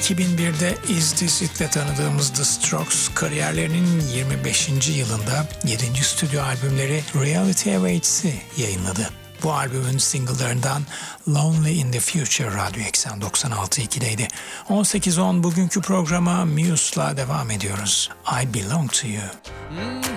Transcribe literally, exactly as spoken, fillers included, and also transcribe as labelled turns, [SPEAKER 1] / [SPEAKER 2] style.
[SPEAKER 1] iki bin birde Is This It'le tanıdığımız The Strokes, kariyerlerinin yirmi beşinci yılında yedinci stüdyo albümleri Reality Awaits'i yayınladı. Bu albümün single'larından Lonely in the Future Radyo Eksen doksan altı nokta iki'deydi. on sekiz on bugünkü programa Muse'la devam ediyoruz. I Belong to You.
[SPEAKER 2] Mm-hmm.